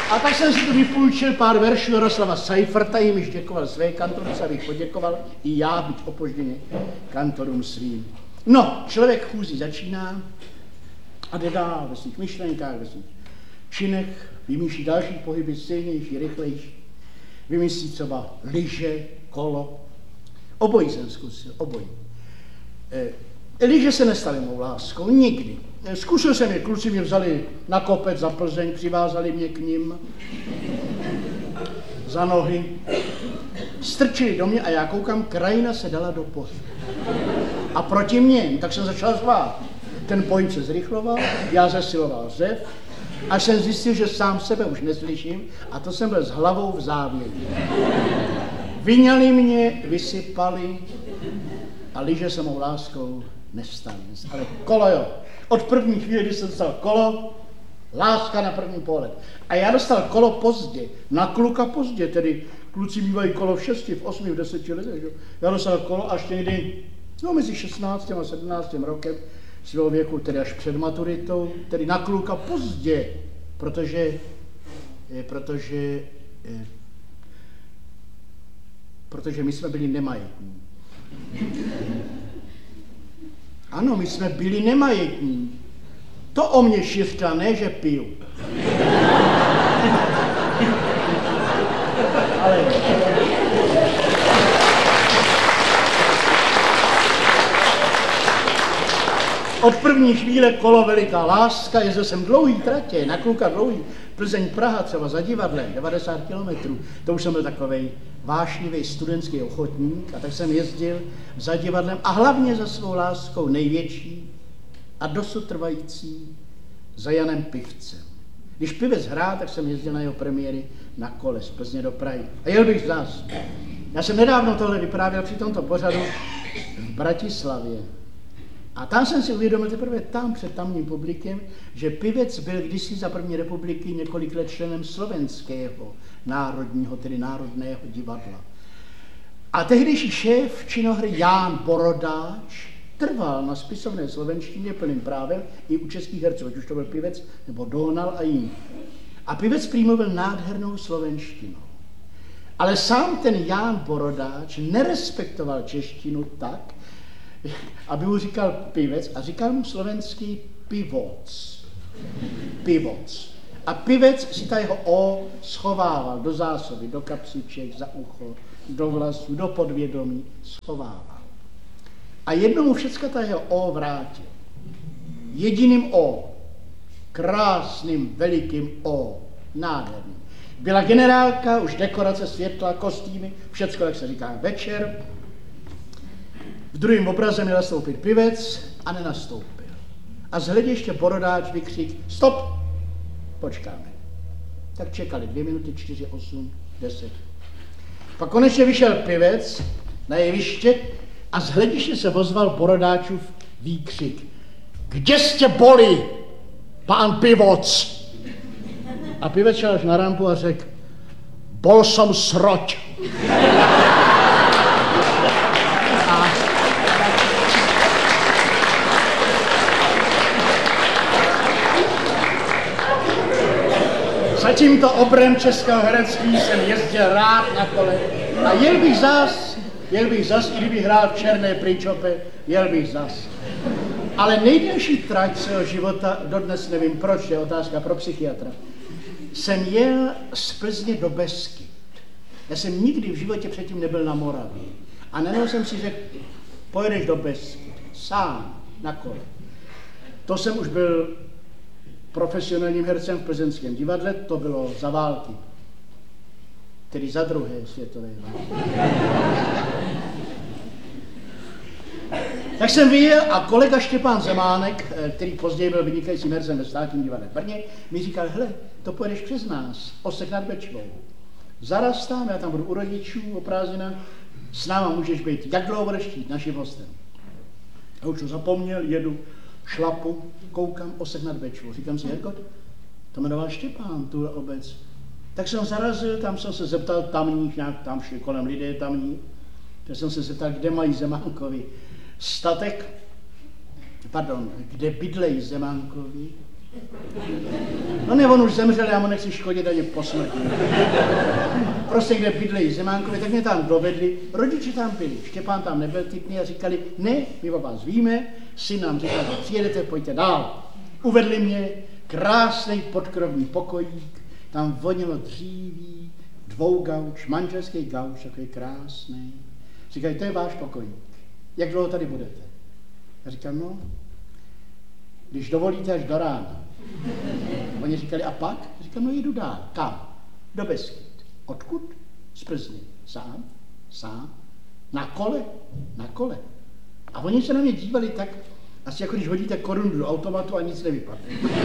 A tak jsem si tu vypůjčil pár veršů Jaroslava Seiferta, jimž děkoval své kantorce, abych poděkoval i já, byť opožděně, kantorům svým. No, člověk chůzí začíná a jde dál ve svých myšlenkách, ve svých činech, vymýšlí další pohyby, silnější, rychlejší. Vymyslí třeba lyže, kolo. Obojí jsem zkusil, obojí. Lyže se nestaly mou láskou, nikdy. Zkusil jsem je, kluci mě vzali na kopec za Plzeň, přivázali mě k nim za nohy, strčili do mě a já koukám, krajina se dala do pohybu. A proti mně, tak jsem začal zvát. Ten pohyb se zrychloval, já zesiloval řev, až jsem zjistil, že sám sebe už neslyším a to jsem byl s hlavou v závěru. Vyňali mě, vysypali a lyže se mou láskou nestaly. Ale kolo jo. Od první chvíle, kdy jsem dostal kolo, láska na první pohled. A já dostal kolo pozdě, na kluka pozdě, tedy kluci mývají kolo v 6, v 8, v 10 letech. Já dostal kolo až někdy, mezi 16 a 17 rokem svého věku, tedy až před maturitou, tedy na kluka pozdě, protože my jsme byli nemajetní. Ano, my jsme byli nemajetní. To o mě šiřta, ne, že piju. Ale... Od první chvíle kolo veliká láska, jezdil jsem dlouhý tratě, na kluka dlouhý, Plzeň, Praha třeba za divadlem, 90 kilometrů, to už jsem byl takovej vášnivý studentský ochotník a tak jsem jezdil za divadlem a hlavně za svou láskou největší a dosud trvající za Janem Pivcem. Když Pivec hrál, tak jsem jezdil na jeho premiéry na kole z Plzně do Prahy a jel bych zás. Já jsem nedávno tohle vyprávěl při tomto pořadu v Bratislavě. A tam jsem si uvědomil teprve tam před tamním publikem, že Pivec byl kdysi za první republiky několik let členem slovenského národního, tedy národného divadla. A tehdejší šéf činohry Ján Borodáč trval na spisovné slovenštině plným právem i u českých herců, ať už to byl Pivec nebo Dohnal a jiný. A Pivec prý mluvil nádhernou slovenštinou. Ale sám ten Ján Borodáč nerespektoval češtinu tak, aby mu říkal Pivec a říkal mu slovenský pivoc. Pivoc. A Pivec si ta jeho O schovával do zásoby, do kapsiček, za ucho, do vlasů, do podvědomí, schovával. A jednou mu všecka ta jeho O vrátil. Jediným O. Krásným, velikým O. Nádherným. Byla generálka, už dekorace, světla, kostýmy, všecko, jak se říká, večer. V druhém obraze měl nastoupit Pivec a nenastoupil. A z hlediště Borodáč vykřik, stop, počkáme. Tak čekali 2 minuty, 4, 8, 10. Pak konečně vyšel Pivec na jeviště a z hlediště se ozval Borodáčův výkřik. Kde jste boli, pán Pivoc? A Pivec šel až na rampu a řekl, bol som sroť. Za tímto obrem českého herectví jsem jezdil rád na kole a jel bych zas, i kdybych hrál v Černé Pričope, jel bych zas. Ale nejdelší trať svého života, dodnes nevím proč, je otázka pro psychiatra, jsem jel z Plzně do Beskyt. Já jsem nikdy v životě předtím nebyl na Moravě. A najednou jsem si řekl, pojedeš do Beskyt, sám, na kole. To jsem už byl profesionálním hercem v plzeňském divadle, to bylo za války, tedy za druhé světové války. Tak jsem vyjel a kolega Štěpán Zemánek, který později byl vynikajícím hercem ve Státním divadle v Brně, mi říkal, hele, to pojedeš přes nás, Osek nad Bečvou. Zaraz tam, já tam budu u rodičů o prázdninách, s náma můžeš být, jak dlouho budeš chtít, naším hostem. A už to zapomněl, jedu, šlapu, koukám, Osek nad Bečvou. Říkám si, Herko, to jmenoval Štěpán, tu obec. Tak jsem zarazil, tam jsem se zeptal tamních, nějak tam šli kolem lidé tamní, tak jsem se zeptal, kde mají Zemánkovi statek, kde bydlejí Zemánkovi No ne, on už zemřel, já mu nechci škodit ani po smrti. Prostě kde bydlejí Zemánkovi, tak mě tam dovedli, rodiče tam byli, Štěpán tam nebyl ty dny a říkali, ne, my o vás víme, syn nám říkal, že přijedete, pojďte dál. Uvedli mě, krásný podkrovní pokojík, tam vonilo dříví, 2 gauč, manželský gauč, takový krásný. Říkají, to je váš pokojík, jak dlouho tady budete? Já říkám, no, když dovolíte až do rána. Oni říkali, a pak? Říkám, no jdu dál. Kam? Do Beskyt. Odkud? Z Plzně. Sám? Sám? Na kole? Na kole. A oni se na mě dívali tak, asi jako když hodíte korunu do automatu a nic nevypadne.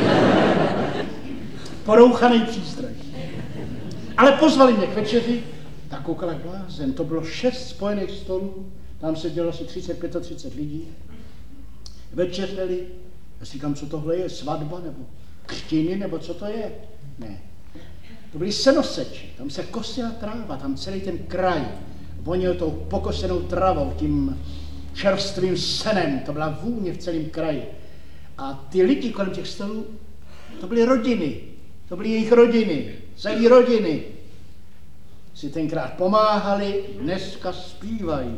Porouchaný přístroj. Ale pozvali mě k večeři, tak koukala jak blázen. To bylo 6 spojených stolů, tam sedělo asi 30 lidí. Večeřeli. Já si říkám, co tohle je, svatba nebo křtiny, nebo co to je? Ne. To byly senoseči, tam se kosila tráva, tam celý ten kraj vonil tou pokosenou travou, tím čerstvým senem, to byla vůně v celém kraji. A ty lidi kolem těch stolů, to byly rodiny, to byly jejich rodiny, celé rodiny. Si tenkrát pomáhali, dneska zpívají.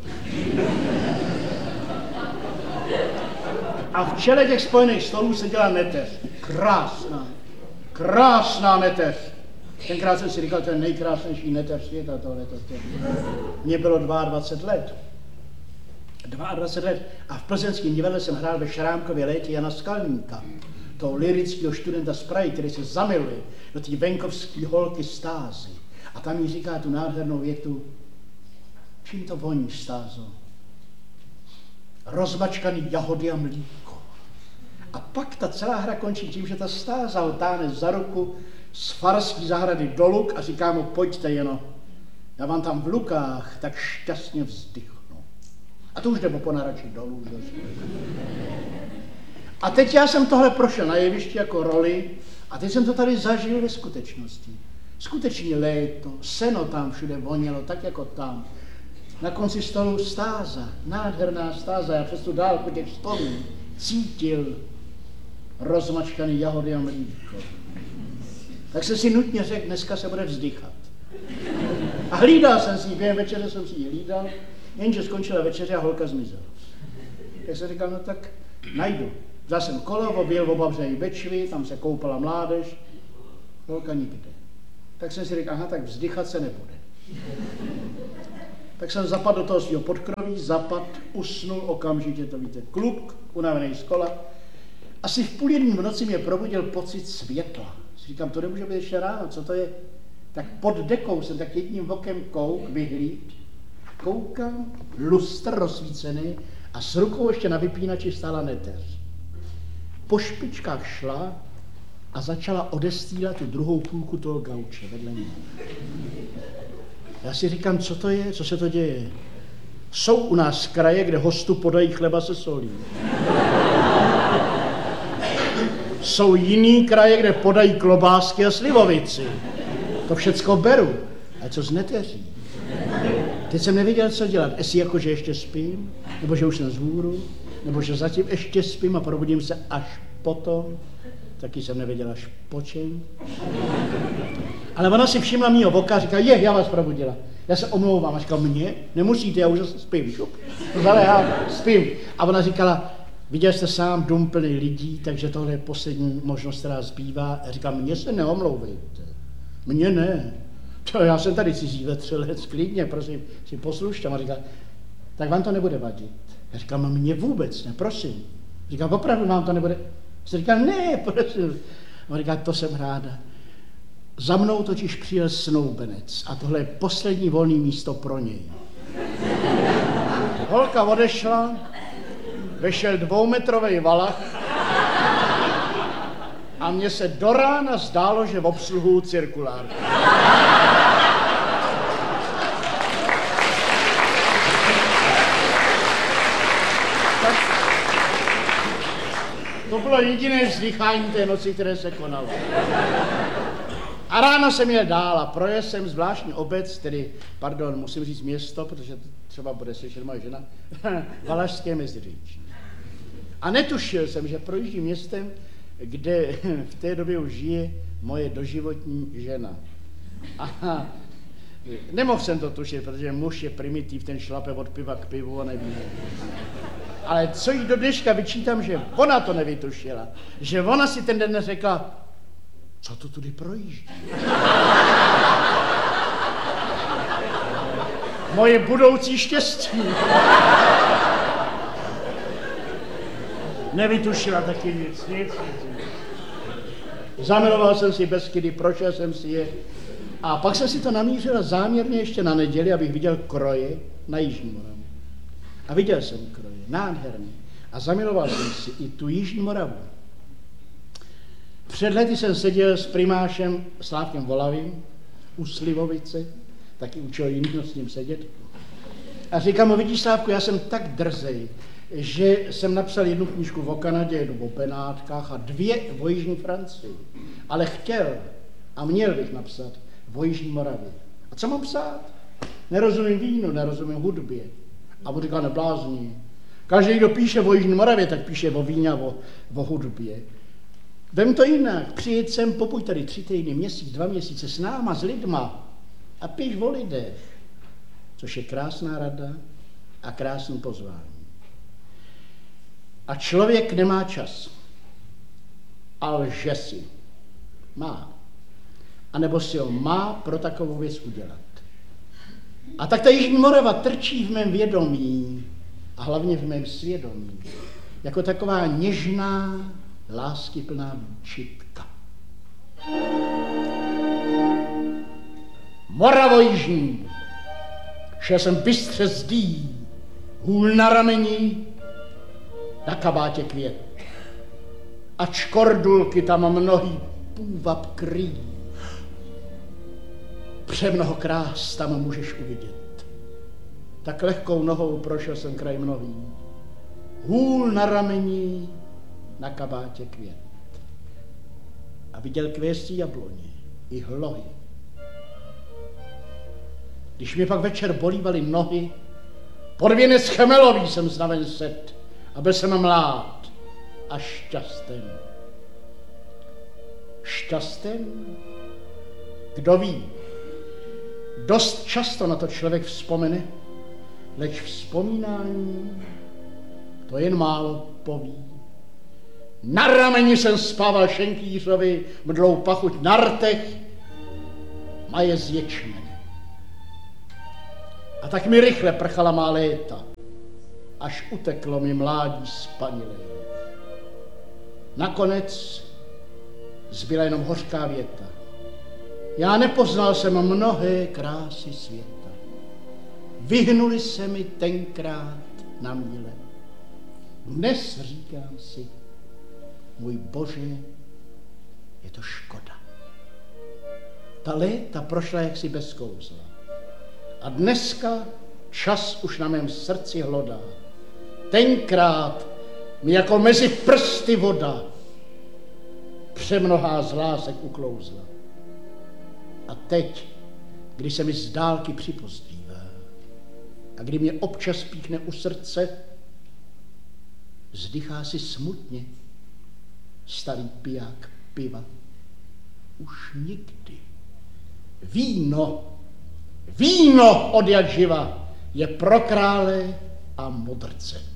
A v čele těch spojených stolů seděla neteř. Krásná, krásná neteř. Tenkrát jsem si říkal, to je nejkrásnější neteř světa, tohleto. Mně bylo 22 let. 22 let. A v plzeňském divadle jsem hrál ve Šrámkově létě Jana Skalníka, toho lyrického studenta z Prahy, který se zamiluje do té venkovské holky Stázy. A tam jí říká tu nádhernou větu, čím to voní, Stázo? Rozmačkaný jahody a mlíko. A pak ta celá hra končí tím, že ta Stáza ho táhne za ruku z farský zahrady do Luk a říká mu, pojďte jeno, já vám tam v Lukách tak šťastně vzdychnu. A to už jde po narači dolů. A teď já jsem tohle prošel na jevišti jako roli a teď jsem to tady zažil ve skutečnosti. Skutečně léto, seno tam všude vonilo, tak jako tam. Na konci stolu Stáza, nádherná Stáza, já přes tu dálku těch stolů cítil rozmačkaný jahody a mlíko. Tak jsem si nutně řekl, dneska se bude vzdychat. A hlídal jsem si ji, během večeře jsem si ji hlídal, jenže skončila večeře a holka zmizela. Tak jsem říkal, no tak najdu. Vzal jsem kolo, objel v Obavřeji Bečvy, tam se koupala mládež, holka nikde. Tak jsem si řekl, aha, tak vzdychat se nebude. Tak jsem zapadl do toho svého podkroví, usnul okamžitě, to víte, kluk, unavený z kola. Asi v 1:30 v noci mě probudil pocit světla. Si říkám, to nemůže být ještě ráno, co to je? Tak pod dekou jsem tak jedním okem vyhlíd, koukám, lustr rozsvícený a s rukou ještě na vypínači stála neteř. Po špičkách šla a začala odestýlat tu druhou půlku toho gauče vedle mě. Já si říkám, co to je, co se to děje. Jsou u nás kraje, kde hostu podají chleba se solí. Jsou jiný kraje, kde podají klobásky a slivovici. To všecko beru. A co z neteří? Teď jsem nevěděl, co dělat. Jestli jako, že ještě spím, nebo že už jsem vzhůru, nebo že zatím ještě spím a probudím se až potom. Taky jsem nevěděl až po čem. Ale ona si všimla mýho voka a říká, já vás probudila. Já se omlouvám. A říkal, mě? Nemusíte, já už spím. Šup. Ale já spím. A ona říkala, viděl jste sám dům plný lidí, takže tohle je poslední možnost, která zbývá. A říkám, mně se neomlouvejte. Mně ne. To já jsem tady cizí vetřelec, klidně, prosím, si poslušte. A říká, tak vám to nebude vadit. Já říkám, mně vůbec ne, prosím. Říkám, opravdu vám to nebude. Já říkám, ne, prosím. A říká, to jsem ráda. Za mnou totiž přijel snoubenec a tohle je poslední volné místo pro něj. Holka odešla, vešel 2metrový valach a mně se do rána zdálo, že obsluhuju cirkulárku. To bylo jediné vzdychání té noci, které se konalo. A ráno jsem jel dál a projel jsem zvláštní obec, tedy, musím říct město, protože třeba bude slyšet moje žena, Valašské Meziříčí. A netušil jsem, že projíždím městem, kde v té době už žije moje doživotní žena. A nemohl jsem to tušit, protože muž je primitiv, ten šlape od piva k pivu a neví. Ale co jí do dneška vyčítám, že ona to nevytušila. Že ona si ten den řekla, co to tudy projíždí. Moje budoucí štěstí. Nevytušila taky nic. Zamiloval jsem si Beskydy, prošel jsem si je a pak jsem si to namířila záměrně ještě na neděli, abych viděl kroje na Jižní Moravu. A viděl jsem kroje, nádherný. A zamiloval jsem si i tu Jižní Moravu. Před lety jsem seděl s primášem Slávkem Volavým u Slivovice, taky učil jiného s ním sedět. A říkám mu, vidíš Slávku, já jsem tak drzej, že jsem napsal jednu knížku o Kanadě, jednu o Benátkách a 2 o Jižní Francii. Ale chtěl a měl bych napsat o Jižní Moravě. A co mám psát? Nerozumím vínu, nerozumím hudbě. A on říkal, neblázni. Každý, kdo píše o Jižní Moravě, tak píše o víně a o hudbě. Vem to jinak, přijeď sem, popuj tady 3 týdny, měsíc, 2 měsíce s náma, s lidma a píš o lidech, což je krásná rada a krásný pozvání. A člověk nemá čas. A lže si. Má. A nebo si ho má pro takovou věc udělat. A tak ta Jižní Morava trčí v mém vědomí a hlavně v mém svědomí. Jako taková něžná, láskyplná výčitka. Moravo jižní. Šel jsem bystře zdí, hůl na rameni, na kabátě květ. A čkordulky tam mnohý půvab kryjí. Přemnoho krás tam můžeš uvidět. Tak lehkou nohou prošel jsem kraj mnohý. Hůl na rameni, na kabátě květ. A viděl kvěstí jabloně i hlohy. Když mě pak večer bolívaly nohy, pod věnec chemelový jsem znaven set a byl jsem mlád a šťasten. Šťasten? Kdo ví? Dost často na to člověk vzpomene, leč vzpomínání to jen málo poví. Na rameni jsem spával šenkýřovi, mdlou pachuť na rtech, maje z ječmene. A tak mi rychle prchala má léta, až uteklo mi mládí spanilé. Nakonec zbyla jenom hořká věta. Já nepoznal jsem mnohé krásy světa. Vyhnuli se mi tenkrát na míle. Dnes říkám si, můj Bože, je to škoda. Ta léta prošla jaksi bez kouzla. A dneska čas už na mém srdci hlodá. Tenkrát mi jako mezi prsty voda přemnohá z lásek uklouzla. A teď, když se mi z dálky připozdívá a kdy mě občas píchne u srdce, vzdychá si smutně starý piják piva. Už nikdy. Víno od jak živa je pro krále a modrce.